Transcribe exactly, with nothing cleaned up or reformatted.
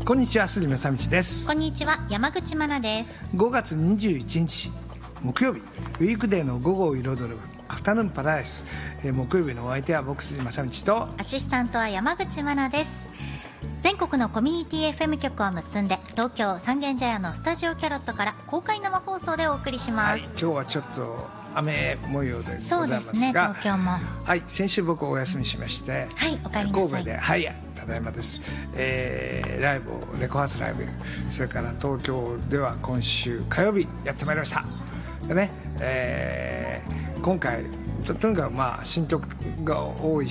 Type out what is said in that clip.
こんにちは、杉野正道です。 こんにちは、山口真奈です。 ごがつにじゅういちにち木曜日、ウィークデーの午後を彩るアフタヌーンパラダイス、えー、木曜日のお相手は僕、杉野正道とアシスタントは山口真奈です。全国のコミュニティ エフエム 局を結んで、東京三軒茶屋のスタジオキャロットから公開生放送でお送りします。 はい、今日はちょっと雨模様でございますが、 そうですね、東京も。 はい、先週僕お休みしまして、 はい、お帰りなさい。 神戸で、はい、ただいまです、えー、ライブをレコ発ライブ、それから東京では今週火曜日やってまいりましたでね、えー、今回と, とにかくまあ新曲が多い